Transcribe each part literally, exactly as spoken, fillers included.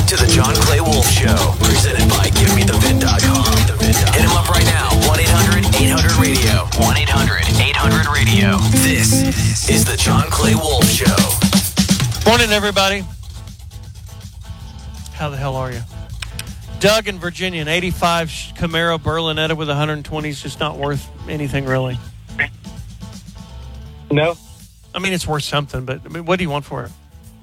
to the John Clay Wolf Show, presented by Give Me The Vin dot com. Hit him up right now, one eight hundred eight hundred radio. one eight hundred eight hundred radio. This is the John Clay Wolf Show. Morning, everybody. How the hell are you? Doug in Virginia, an eighty-five Camaro Berlinetta with one twenty is just not worth anything, really. No. I mean, it's worth something, but I mean, what do you want for it?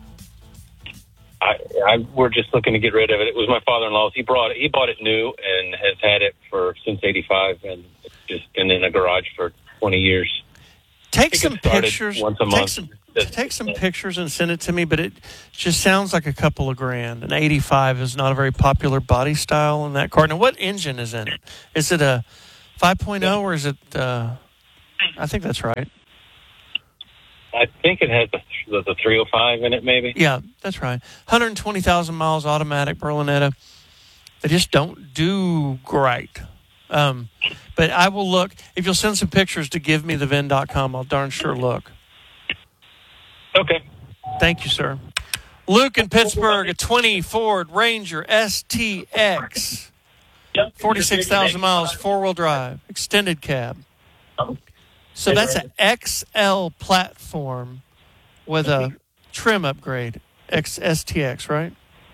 I, I, we're just looking to get rid of it. It was my father-in-law's. He brought it. He bought it new and has had it for since eighty-five, and it's just been in a garage for twenty years. Take some pictures. Once a take month. some take some pictures and send it to me. But it just sounds like a couple of grand. An eighty-five is not a very popular body style in that car. Now, what engine is in it? Is it a five point oh or is it? Uh, I think that's right. I think it has the, the three oh five in it, maybe. Yeah, that's right. one hundred twenty thousand miles, automatic Berlinetta. They just don't do great. Um, but I will look. If you'll send some pictures to give me the vin dot com, I'll darn sure look. Okay. Thank you, sir. Luke in Pittsburgh, a twenty Ford Ranger S T X. forty-six thousand miles, four-wheel drive, extended cab. So that's an X L platform with a trim upgrade, X S T X, right?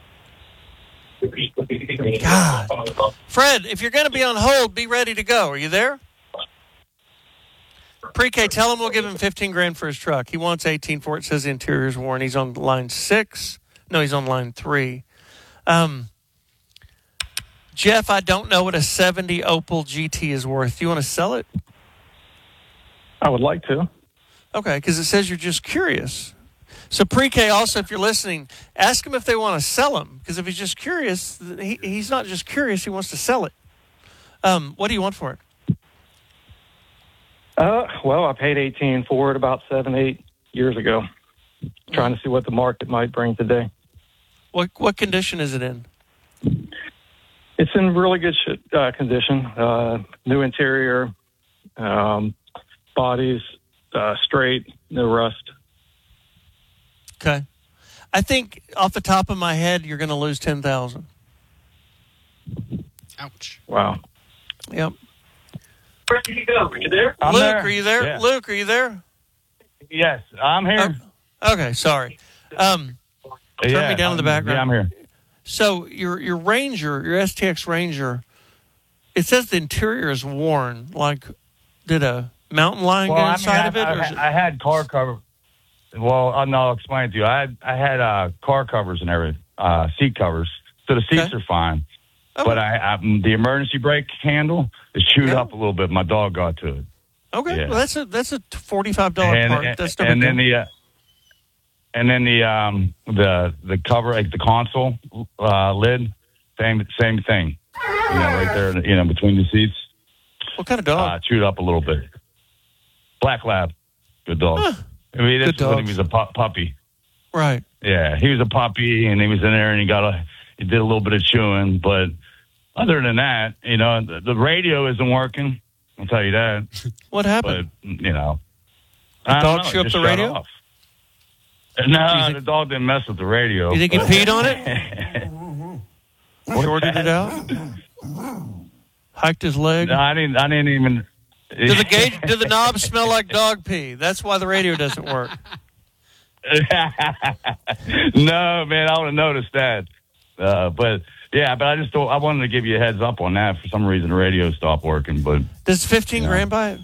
God. Fred, if you're going to be on hold, be ready to go. Are you there? Pre-K, tell him we'll give him fifteen grand for his truck. He wants eighteen for it. It says the interior's worn. He's on line six. No, he's on line three. Um, Jeff, I don't know what a seventy Opel G T is worth. Do you want to sell it? I would like to. Okay, because it says you're just curious. So pre-K also, if you're listening, ask him if they want to sell him. Because if he's just curious, he, he's not just curious, he wants to sell it. Um, what do you want for it? Uh, well, I paid eighteen for it about seven, eight years ago. Trying to see what the market might bring today. What what condition is it in? It's in really good sh- uh, condition. Uh, new interior, um, bodies uh, straight, no rust. Okay. I think off the top of my head, you're going to lose ten thousand dollars. Ouch. Wow. Yep. Where did you go? Are you there? I'm Luke, there. are you there? Yeah. Luke, are you there? Yes, I'm here. Oh, okay, sorry. Um, turn yeah, me down in the background. Yeah, I'm here. So your your Ranger, your S T X Ranger, it says the interior is worn. Like, did a mountain lion Well, get I mean, inside I, of it? I, Or is it I had car cover. Well, I'll, I'll explain it to you. I had I had uh, car covers and everything, uh, seat covers, so the seats Okay. are fine. Okay. But I, I the emergency brake handle is chewed Yeah. up a little bit. My dog got to it. Okay, Yeah. well, that's a that's a forty-five dollars and, part. and, That's no and big then deal. the uh, and then the um the the cover, like the console uh, lid, same same thing. You know, right there, you know, between the seats, What kind of dog? uh, chewed up a little bit. Black lab, good dog. Huh. I mean, this Good is when dogs. he was a pu- puppy. Right. Yeah, he was a puppy, and he was in there, and he got a he did a little bit of chewing, but other than that, you know, the, the radio isn't working. I'll tell you that. What But happened? you know, The I don't dog know, chew up just the shut radio? off. Do you No, think- the dog didn't mess with the radio. You think he but- peed on it? Shorted it out? Hiked his leg? No, I didn't. I didn't even. Do the gauge, do the knobs smell like dog pee? That's why the radio doesn't work. No, man, I would have noticed that. Uh, but yeah, but I just thought I wanted to give you a heads up on that. For some reason, the radio stopped working. But Does fifteen Yeah. grand buy it?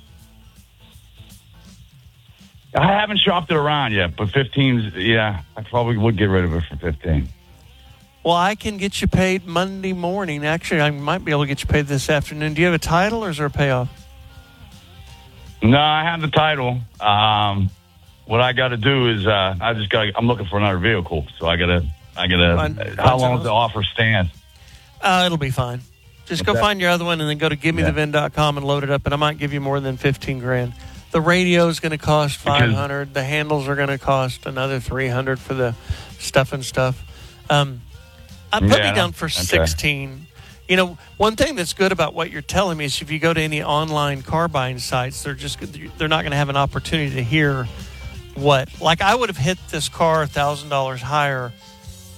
I haven't shopped it around yet. But fifteen's, yeah, I probably would get rid of it for fifteen. Well, I can get you paid Monday morning. Actually, I might be able to get you paid this afternoon. Do you have a title or is there a payoff? No, I have the title. Um, what I got to do is uh, I just got. I'm looking for another vehicle, so I gotta. I gotta. Find- uh, find how long someone does the else? offer stand? Uh, it'll be fine. Just go Okay. find your other one and then go to give me the vin dot com and load it up, and I might give you more than fifteen grand. The radio is going to cost five hundred. The handles are going to cost another three hundred for the stuff and stuff. Um, I put Yeah, me down for okay. sixteen. You know, one thing that's good about what you're telling me is if you go to any online car buying sites, they're just they're not going to have an opportunity to hear what. Like I would have hit this car a thousand dollars higher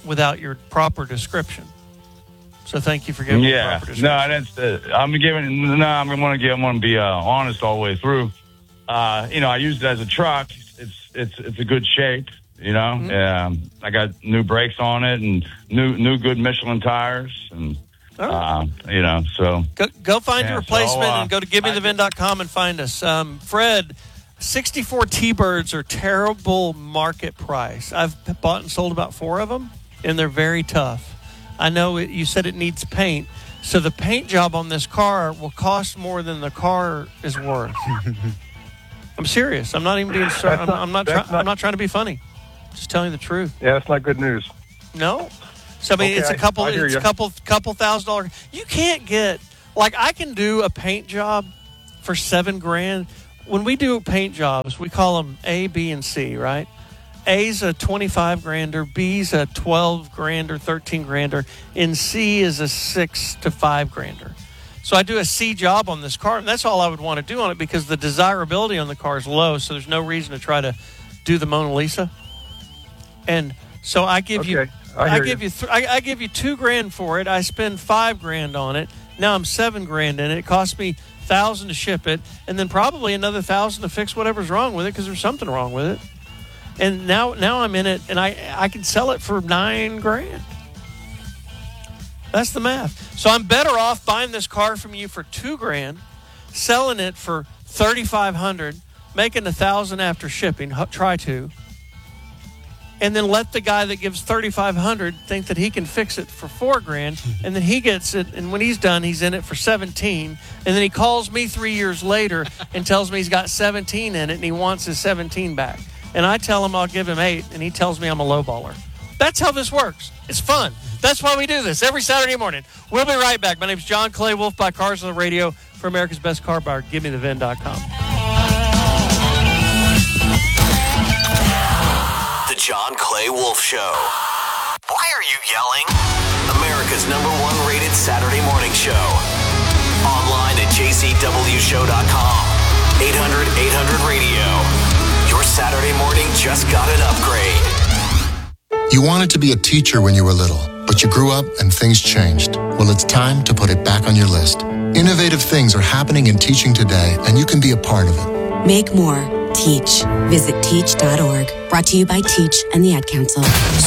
without your proper description. So thank you for giving me Yeah, proper no, description. that's uh, I'm giving. No, I'm gonna give. I'm gonna be uh, honest all the way through. Uh, you know, I used it as a truck. It's it's it's a good shape. You know, mm-hmm. um, I got new brakes on it and new new good Michelin tires, and oh. uh, you know, so go, go find yeah, your replacement so, uh, and go to give me the vin dot com and find us. Um, Fred, sixty-four T-Birds are terrible market price. I've bought and sold about four of them, and they're very tough. I know it, you said it needs paint, so the paint job on this car will cost more than the car is worth. I'm serious. I'm not even being. I'm, not, I'm not. Try, not I'm not trying to be funny. Just telling you the truth. Yeah, that's not good news. No. So I mean, okay, it's a couple. I, I it's you. a couple. Couple thousand dollars. You can't get like I can do a paint job for seven grand. When we do paint jobs, we call them A, B, and C, right? A's a twenty-five grander, B's a twelve grander, thirteen grander, and C is a six to five grander. So I do a C job on this car, and that's all I would want to do on it because the desirability on the car is low, so there's no reason to try to do the Mona Lisa. And so I give okay. you, I, I give you, th- I, I give you two grand for it. I spend five grand on it. Now I'm seven grand in it. It cost me thousand to ship it, and then probably another thousand to fix whatever's wrong with it because there's something wrong with it. And now, now I'm in it, and I I can sell it for nine grand. That's the math. So I'm better off buying this car from you for two grand, selling it for thirty-five hundred, making a thousand after shipping. Try to, and then let the guy that gives thirty-five hundred think that he can fix it for four grand, and then he gets it. And when he's done, he's in it for seventeen. And then he calls me three years later and tells me he's got seventeen in it, and he wants his seventeen back. And I tell him I'll give him eight, and he tells me I'm a lowballer. That's how this works. It's fun. That's why we do this every Saturday morning. We'll be right back. My name's John Clay Wolf by Cars on the Radio for America's Best Car Buyer. Give me the vin dot com. The John Clay Wolf Show. Why are you yelling? America's number one rated Saturday morning show. Online at j c w show dot com. eight hundred eight hundred radio. Your Saturday morning just got an upgrade. You wanted to be a teacher when you were little, but you grew up and things changed. Well, it's time to put it back on your list. Innovative things are happening in teaching today, and you can be a part of it. Make more. Teach. Visit teach dot org. Brought to you by Teach and the Ad Council.